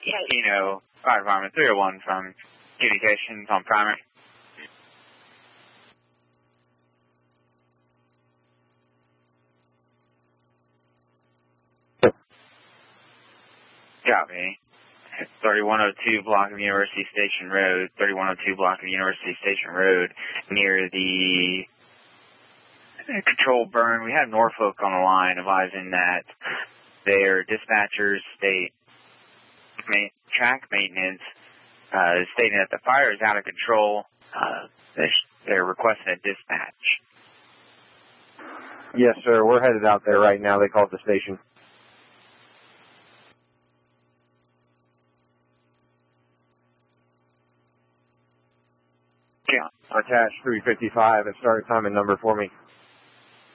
Yeah, Fire Department 301 from communications on primary. Copy. 3102 block of University Station Road, 3102 block of University Station Road, near the control burn. We have Norfolk on the line advising that their dispatchers state track maintenance stating that the fire is out of control. They're requesting a dispatch. Yes, sir. We're headed out there right now. They called the station. Yeah. Attach 355 and start timing number for me.